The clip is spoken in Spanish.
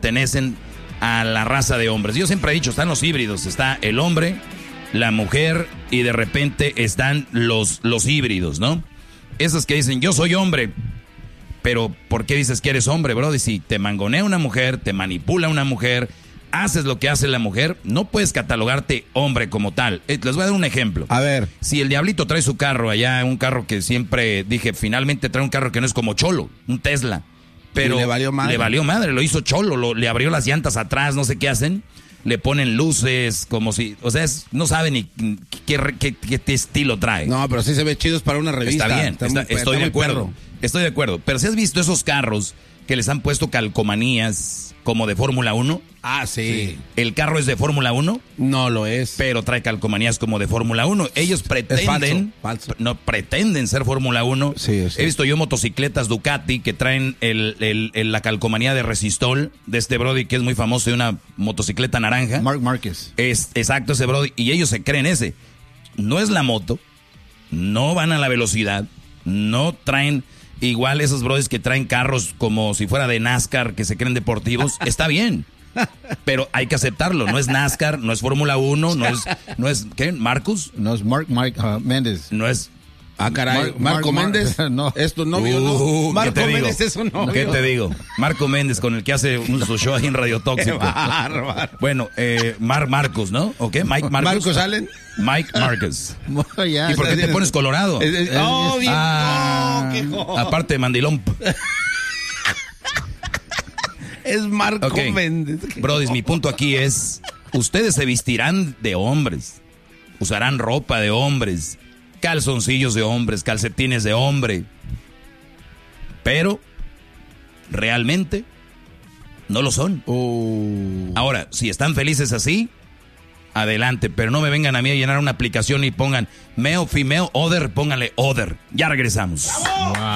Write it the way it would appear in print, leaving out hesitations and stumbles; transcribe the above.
pertenecen a la raza de hombres. Yo siempre he dicho, están los híbridos, está el hombre, la mujer y de repente están los híbridos, ¿no? Esos que dicen, yo soy hombre, pero ¿por qué dices que eres hombre, bro? Y si te mangonea una mujer, te manipula una mujer, haces lo que hace la mujer, no puedes catalogarte hombre como tal. Les voy a dar un ejemplo. A ver. Si el Diablito trae su carro allá, un carro que siempre dije, finalmente trae un carro que no es como Cholo, un Tesla. Pero le valió madre. Lo hizo Cholo, le abrió las llantas atrás, no sé qué hacen. Le ponen luces, como si, o sea, no sabe ni qué estilo trae. No, pero sí se ve chidos para una revista. Está bien, estoy de acuerdo. Estoy de acuerdo. Pero si has visto esos carros que les han puesto calcomanías como de Fórmula 1. Ah, sí. ¿El carro es de Fórmula 1? No lo es. Pero trae calcomanías como de Fórmula 1. Ellos pretenden, falso. No pretenden ser Fórmula 1. Sí. He visto yo motocicletas Ducati que traen la calcomanía de Resistol, de este brody que es muy famoso, de una motocicleta naranja. Marc Márquez. Exacto, ese brody. Y ellos se creen ese. No es la moto, no van a la velocidad, no traen... Igual esos brodis que traen carros como si fuera de NASCAR, que se creen deportivos, está bien. Pero hay que aceptarlo. No es NASCAR, no es Fórmula 1, no es ¿qué? ¿Marcus? No es Marc Méndez. No es... Ah, caray. Marco Méndez. No. ¿Es tu novio no? Marco Méndez es su novio. ¿Qué te digo? Marco Méndez, con el que hace su show ahí en Radio Tóxico. Bueno, Marcos, ¿no? ¿O qué? Mike Marcos. ¿Marcos Allen? Mike Marcus. Ya, ¿Y por qué te pones colorado? Bien. Qué joder. Aparte de mandilón. Es Marco Okay. Méndez. Brodis, mi punto aquí es, ustedes se vestirán de hombres, usarán ropa de hombres, calzoncillos de hombres, calcetines de hombre, pero realmente no lo son. Ahora, si están felices así, adelante, pero no me vengan a mí a llenar una aplicación y pongan male, female, other, pónganle other. Ya regresamos. Wow.